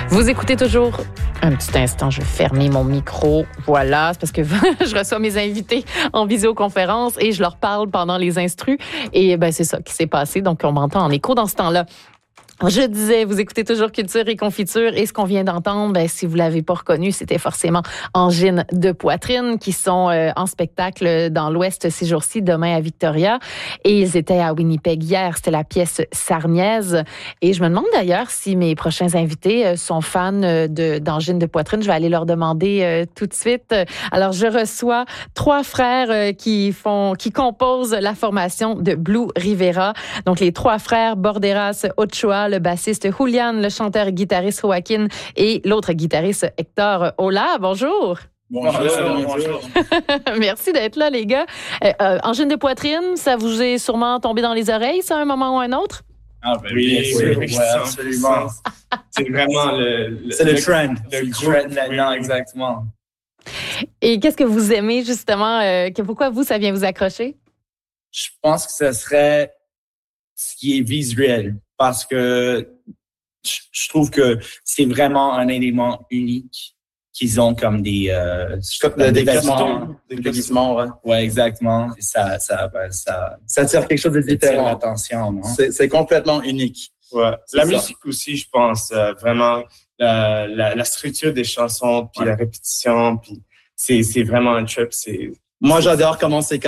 Vous écoutez toujours. Un petit instant, je vais fermer mon micro. Voilà, c'est parce que je reçois mes invités en visioconférence et je leur parle pendant les instrus. Et c'est ça qui s'est passé. Donc, on m'entend en écho dans ce temps-là. Je disais, vous écoutez toujours Culture et Confiture et ce qu'on vient d'entendre, si vous l'avez pas reconnu, c'était forcément Angine de Poitrine qui sont en spectacle dans l'Ouest ces jours-ci, demain à Victoria. Et ils étaient à Winnipeg hier, c'était la pièce Sarniaise. Et je me demande d'ailleurs si mes prochains invités sont fans d'Angine de Poitrine. Je vais aller leur demander tout de suite. Alors, je reçois 3 frères qui composent la formation de Blue Rivera. Donc, les 3 frères Borderas Ochoa, le bassiste Julian, le chanteur et guitariste Joaquin et l'autre guitariste Hector Ola. Bonjour. Bonjour. Merci d'être là, les gars. Angine de Poitrine, ça vous est sûrement tombé dans les oreilles, ça, à un moment ou à un autre? Ah, oui, absolument. C'est vraiment c'est le trend. Le trend maintenant, exactement. Et qu'est-ce que vous aimez, justement? Pourquoi ça vient vous accrocher? Je pense que ce serait ce qui est visuel. Parce que je trouve que c'est vraiment un élément unique qu'ils ont comme des déguisements, ouais. Ouais, exactement. Ça tire quelque chose de différent. L'attention, non? C'est complètement unique. Ouais. La musique aussi, je pense, vraiment la structure des chansons, puis la répétition, puis c'est vraiment un trip. Moi, j'adore comment c'est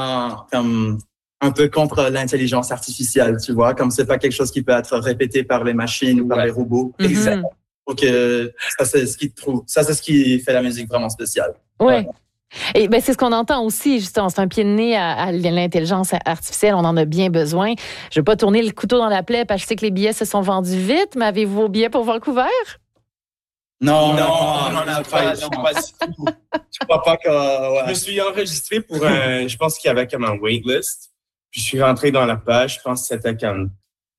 un peu contre l'intelligence artificielle, tu vois, comme c'est pas quelque chose qui peut être répété par les machines ou par les robots. Mm-hmm. Exactement. Donc, ça, c'est ce qui fait la musique vraiment spéciale. Ouais. Et c'est ce qu'on entend aussi, justement. C'est un pied de nez à l'intelligence artificielle. On en a bien besoin. Je veux pas tourner le couteau dans la plaie parce que je sais que les billets se sont vendus vite. Mais avez-vous vos billets pour Vancouver? Non, on n'a pas. Je crois pas que. Ouais. Je me suis enregistré pour je pense qu'il y avait comme un waitlist. Puis je suis rentré dans la page, je pense que c'était comme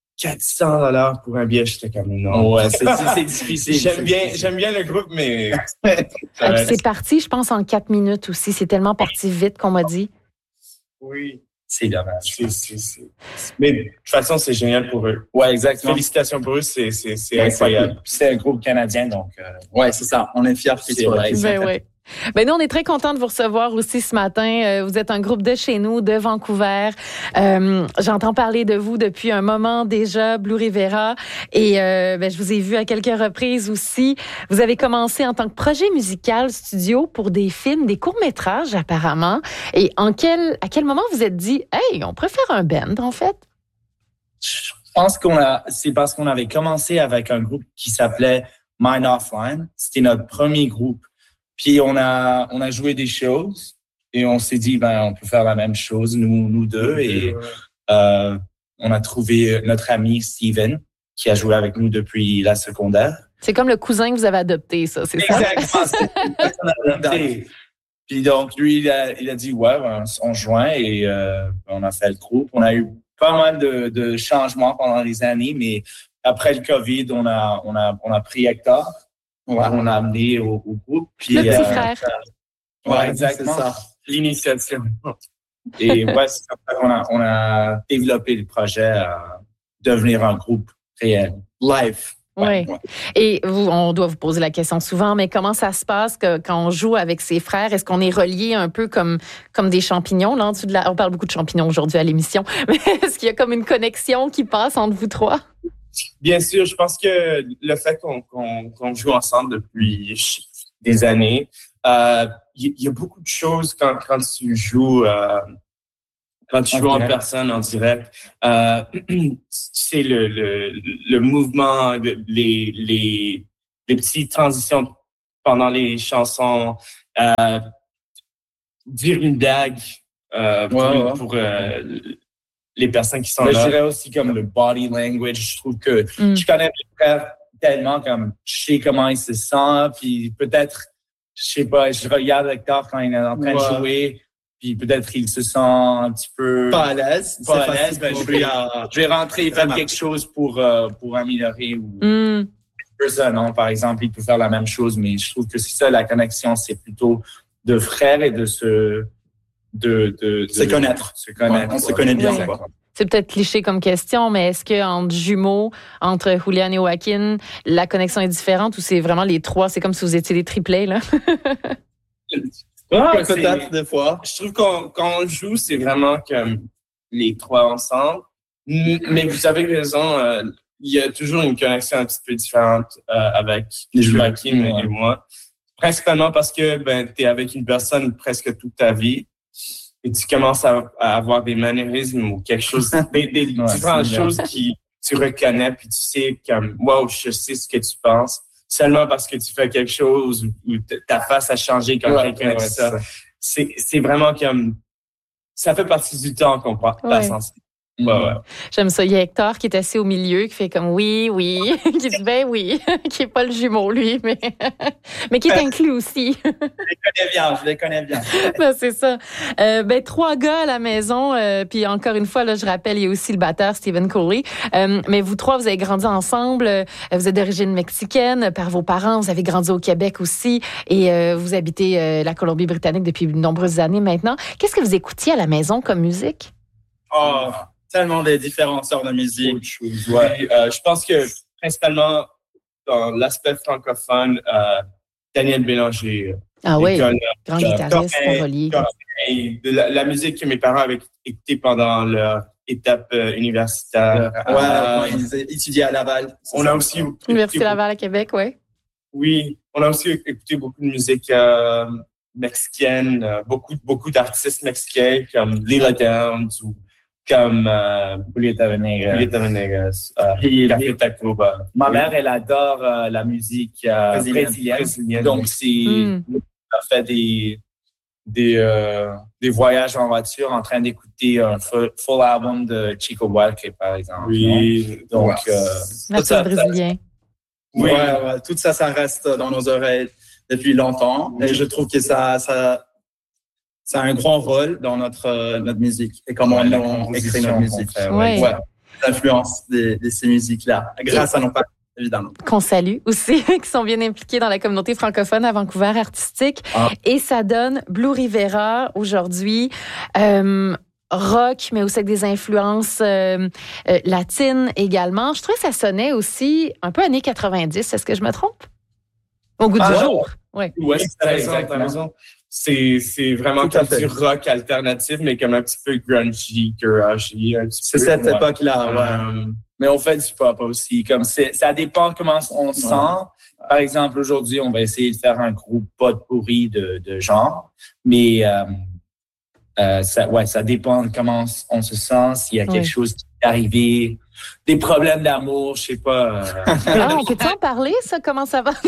$400 pour un billet. J'étais comme non. Ouais, c'est difficile. J'aime bien le groupe, mais. C'est parti, je pense, en 4 minutes aussi. C'est tellement parti vite qu'on m'a dit. Oui. C'est dommage. Mais de toute façon, c'est génial pour eux. Ouais, exactement. Félicitations pour eux, c'est incroyable. C'est un groupe canadien, donc. Ouais, c'est ça. On est fiers qu'ils soient là. Ouais. Nous, on est très contents de vous recevoir aussi ce matin. Vous êtes un groupe de chez nous, de Vancouver. J'entends parler de vous depuis un moment déjà, Blue Rivera. Et je vous ai vu à quelques reprises aussi. Vous avez commencé en tant que projet musical studio pour des films, des courts-métrages apparemment. Et à quel moment vous êtes dit, hey, on préfère un band en fait? Je pense c'est parce qu'on avait commencé avec un groupe qui s'appelait Mind Offline. C'était notre premier groupe. Puis on a joué des choses et on s'est dit on peut faire la même chose nous deux et on a trouvé notre ami Steven qui a joué avec nous depuis la secondaire. C'est comme le cousin que vous avez adopté, ça, c'est ça? Exactement. Puis donc lui il a dit on joint et on a fait le groupe. On a eu pas mal de changements pendant les années, mais après le Covid on a pris Hector. On a amené au groupe. Puis, le petit frère. Ouais, exactement. C'est ça. L'initiation. Et c'est comme ça qu'on a développé le projet à devenir un groupe réel. Live. Oui. Et on doit vous poser la question souvent, mais comment ça se passe quand on joue avec ses frères? Est-ce qu'on est reliés un peu comme des champignons là en dessous on parle beaucoup de champignons aujourd'hui à l'émission, mais est-ce qu'il y a comme une connexion qui passe entre vous 3? Bien sûr, je pense que le fait qu'on joue ensemble depuis des années, il y a beaucoup de choses quand tu joues en personne, en direct. C'est le mouvement, les petites transitions pendant les chansons, dire une blague pour les personnes qui sont là. Je dirais aussi comme le body language. Je trouve que je connais mes frères tellement comme je sais comment ils se sentent. Puis peut-être, je sais pas, je regarde Hector quand il est en train de jouer. Puis peut-être qu'il se sent un petit peu pas à l'aise. Je vais rentrer et faire quelque chose pour améliorer ou ça, non? Par exemple, il peut faire la même chose, mais je trouve que c'est ça la connexion, c'est plutôt de frères et de se connaître. On se connaît bien. Ouais. Quoi. C'est peut-être cliché comme question, mais est-ce que entre jumeaux, entre Julian et Joaquin, la connexion est différente ou c'est vraiment les trois? C'est comme si vous étiez des triplets, là? Peut-être des fois. Je trouve quand on joue, c'est vraiment comme les trois ensemble. Mais vous avez raison, il y a toujours une connexion un petit peu différente avec Joaquin et moi. Principalement parce que tu es avec une personne presque toute ta vie et tu commences à avoir des mannérismes ou quelque chose, des différentes choses qui tu reconnais puis tu sais comme wow, je sais ce que tu penses seulement parce que tu fais quelque chose ou ta face a changé quand quelqu'un dit ça. C'est vraiment comme ça fait partie du temps qu'on passe ensemble. Ouais. J'aime ça. Il y a Hector qui est assis au milieu, qui fait comme oui, qui dit ben oui, qui est pas le jumeau, lui, mais qui est inclus aussi. Je les connais bien. Ben, c'est ça. 3 gars à la maison, puis encore une fois, là, je rappelle, il y a aussi le batteur Stephen Coley. Mais vous trois, vous avez grandi ensemble, vous êtes d'origine mexicaine par vos parents, vous avez grandi au Québec aussi, et vous habitez la Colombie-Britannique depuis de nombreuses années maintenant. Qu'est-ce que vous écoutiez à la maison comme musique? Tellement des différentes sortes de musique. Je pense que principalement dans l'aspect francophone, Daniel Bélanger. Ah oui, grand guitariste, parolier. La musique que mes parents avaient écoutée pendant leur étape universitaire. Ils étudiaient à Laval. On a aussi Université Laval à Québec, oui. Oui, on a aussi écouté beaucoup de musique mexicaine, beaucoup d'artistes mexicains comme Lila Downs ou comme Julieta Venegas, Café Tacuba. Ma mère, elle adore la musique brésilienne. Donc, elle a fait des voyages en voiture en train d'écouter un full album de Chico Buarque, par exemple. Oui. Donc, l'artiste brésilien. Oui, tout ça reste dans nos oreilles depuis longtemps. Et je trouve que ça a un grand rôle dans notre musique et comment on écrit notre musique. L'influence de ces musiques-là, grâce à nos parents, évidemment. Qu'on salue aussi, qui sont bien impliqués dans la communauté francophone à Vancouver artistique. Et ça donne Blue Rivera aujourd'hui. Rock, mais aussi avec des influences latines également. Je trouvais que ça sonnait aussi un peu années 90. Est-ce que je me trompe? Au goût du jour. Oui, t'as raison. C'est vraiment comme du rock alternatif, mais comme un petit peu grungy, garagey. C'est cette époque-là, Mais on fait du pop aussi. Comme ça dépend comment on se sent. Par exemple, aujourd'hui, on va essayer de faire un groupe pot-pourri de genre. Mais ça dépend de comment on se sent, s'il y a quelque chose qui est arrivé, des problèmes d'amour, je sais pas. On peut-on en parler, ça? Comment ça va?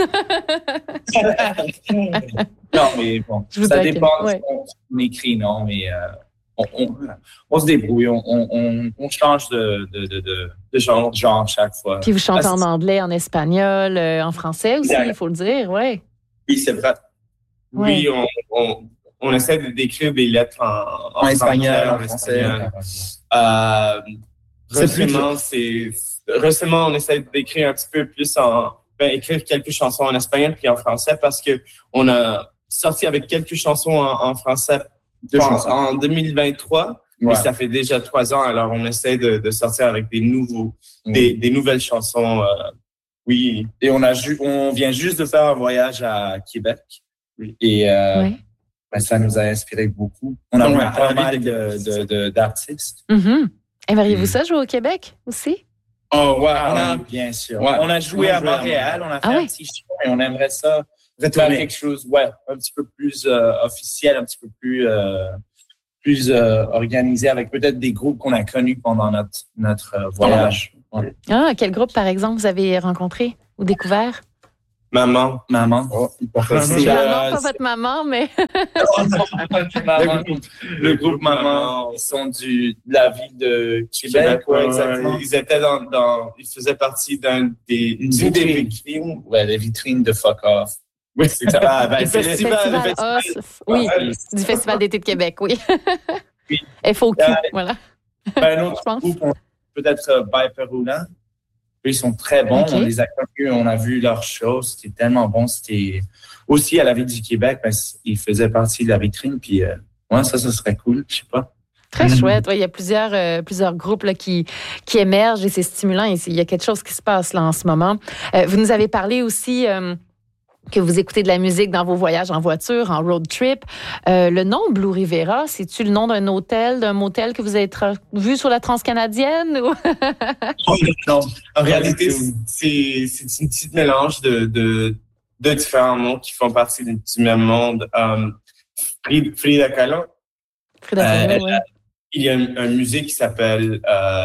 Non, mais bon, ça dépend de ce qu'on écrit, non, mais on se débrouille, on change de genre chaque fois. Puis vous chantez en anglais, en espagnol, en français aussi, il faut le dire, oui. Oui, c'est vrai. Oui, on essaie d'écrire des lettres en espagnol, en français. Récemment, on essaie d'écrire un petit peu plus écrire quelques chansons en espagnol puis en français parce que on a sorti avec quelques chansons en français en 2023, mais ça fait déjà 3 ans, alors on essaie de sortir avec des nouvelles chansons. Oui. Et on vient juste de faire un voyage à Québec. Et ça nous a inspiré beaucoup. On a vu pas mal d'artistes. Aimeriez-vous ça, jouer au Québec aussi? Bien sûr. On a joué à Montréal, on a fait un petit show et on aimerait ça faire quelque chose un petit peu plus officiel, un petit peu plus organisé avec peut-être des groupes qu'on a connus pendant notre voyage. Quel groupe, par exemple, vous avez rencontré ou découvert? Maman. Maman, pas votre maman, mais... Le groupe Maman, ils sont de la ville de Québec. Exactement. Ils étaient ils faisaient partie des vitrines. Des vitrines de Fuck Off. Oui, c'est ça. Du Festival d'été de Québec, oui. FOQ, voilà. Un autre groupe, peut-être By Peruna. Eux, ils sont très bons. On les a connus, on a vu leurs shows. C'était tellement bon. C'était aussi à la Ville du Québec. Ils faisaient partie de la vitrine. Puis, ça serait cool. Je sais pas. Très chouette. Ouais, il y a plusieurs groupes là, qui émergent et c'est stimulant. Il y a quelque chose qui se passe là en ce moment. Vous nous avez parlé aussi que vous écoutez de la musique dans vos voyages en voiture, en road trip. Le nom Blue Riviera, c'est-tu le nom d'un hôtel, d'un motel que vous avez vu sur la Transcanadienne? Ou? Non, en réalité, c'est une petite mélange de différents noms qui font partie du même monde. Frida Kahlo. Frida Kahlo, oui. Il y a un musée qui s'appelle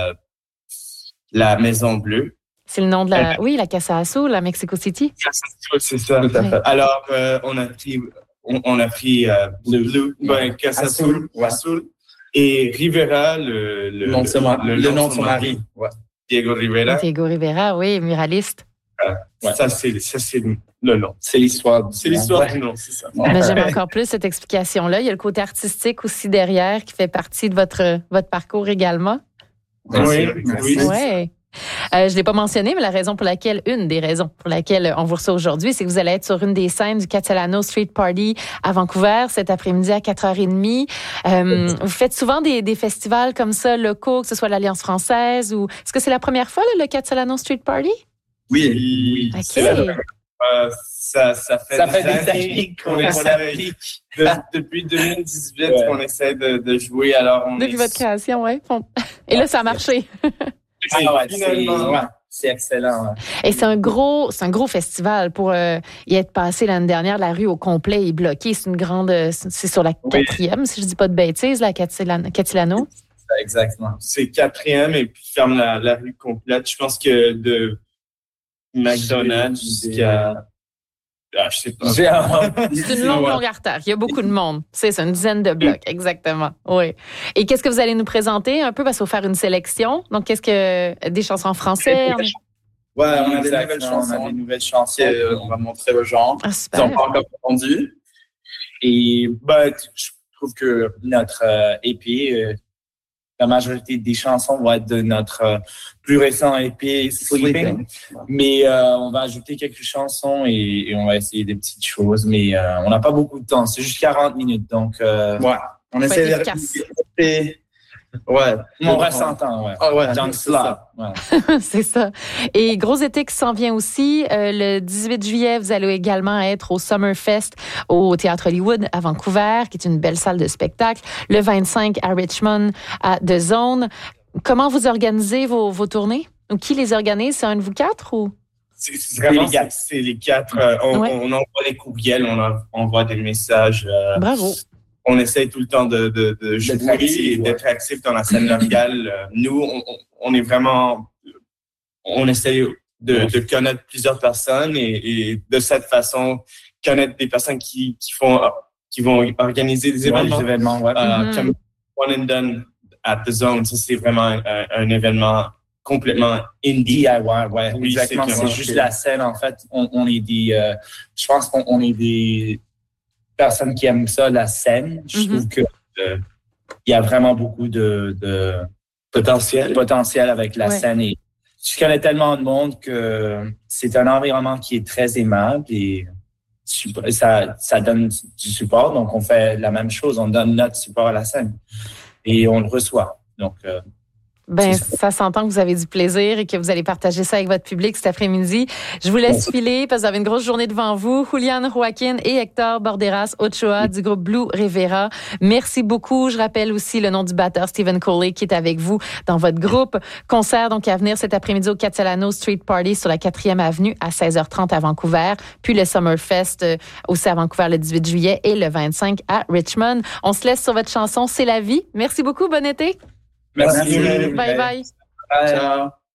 la Maison Bleue. C'est le nom de la Casa Azul, la Mexico City. Casa Azul, c'est ça. Tout à fait. Alors, on a pris Blue, Casa Azul, et Rivera, le nom de son mari. Ouais. Diego Rivera, oui, muraliste. Ça, c'est le nom. C'est l'histoire. C'est l'histoire du nom, c'est ça. Mais j'aime encore plus cette explication-là. Il y a le côté artistique aussi derrière qui fait partie de votre parcours également. Oui. Ouais. Je ne l'ai pas mentionné, mais une des raisons pour laquelle on vous reçoit aujourd'hui, c'est que vous allez être sur une des scènes du Catalano Street Party à Vancouver cet après-midi à 4h30. Vous faites souvent des festivals comme ça, locaux, que ce soit l'Alliance française ou... Est-ce que c'est la première fois, là, le Catalano Street Party? Oui. OK. Ça fait des années qu'on essaie depuis 2018 qu'on essaie de jouer. Alors depuis votre création, oui. Et là, ça a marché. C'est excellent. Ouais. Et c'est un gros festival pour y être passé l'année dernière. La rue au complet est bloquée. C'est sur la 4e, si je dis pas de bêtises, la Catilano. Exactement. C'est 4e et puis ferme la rue complète. Je pense que de McDonald's jusqu'à... je sais pas. C'est une longue artère. Il y a beaucoup de monde. C'est une dizaine de blocs, exactement. Oui. Et qu'est-ce que vous allez nous présenter un peu? Parce qu'il faut faire une sélection. Donc, des chansons en français? On a des nouvelles chansons. On va montrer aux gens. Ils n'ont pas encore entendu. Et je trouve que notre EP... la majorité des chansons vont être de notre plus récent EP, Sleeping. Mais on va ajouter quelques chansons et on va essayer des petites choses. Mais on n'a pas beaucoup de temps. C'est juste 40 minutes. Donc, on essaie de... on reste en temps. Dans cela. C'est ça. Et gros été qui s'en vient aussi. Le 18 juillet, vous allez également être au Summerfest au Théâtre Hollywood à Vancouver, qui est une belle salle de spectacle. Le 25 à Richmond, à The Zone. Comment vous organisez vos tournées? Ou qui les organise? C'est un de vous quatre ou? C'est les quatre. On envoie des courriels, on envoie des messages. Bravo. On essaie tout le temps de jouer et d'être actif dans la scène locale. Nous, on est vraiment... On essaie de connaître plusieurs personnes et de cette façon, connaître des personnes qui vont organiser des événements. Comme One and Done at the Zone. Ça, c'est vraiment un événement complètement indie. Oui, exactement. C'est juste la scène, en fait. On est des... je pense qu'on est des... personnes qui aiment ça, la scène. Je trouve que il y a vraiment beaucoup de potentiel avec la scène. Et je connais tellement de monde que c'est un environnement qui est très aimable et ça donne du support. Donc, on fait la même chose. On donne notre support à la scène et on le reçoit. Donc, ça s'entend que vous avez du plaisir et que vous allez partager ça avec votre public cet après-midi. Je vous laisse filer parce que vous avez une grosse journée devant vous. Julian Joaquin et Hector Borderas Ochoa du groupe Blue Riviera. Merci beaucoup. Je rappelle aussi le nom du batteur Stephen Coley qui est avec vous dans votre groupe. Concert donc à venir cet après-midi au Catalano Street Party sur la 4e avenue à 16h30 à Vancouver. Puis le Summerfest aussi à Vancouver le 18 juillet et le 25 à Richmond. On se laisse sur votre chanson C'est la vie. Merci beaucoup. Bon été. Merci. Bye bye. Ciao.